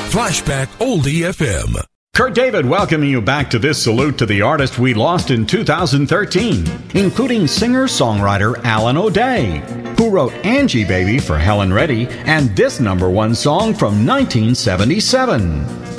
Flashback Oldie FM. Kurt David welcoming you back to this salute to the artist we lost in 2013, including singer-songwriter Alan O'Day, who wrote Angie Baby for Helen Reddy and this #1 song from 1977.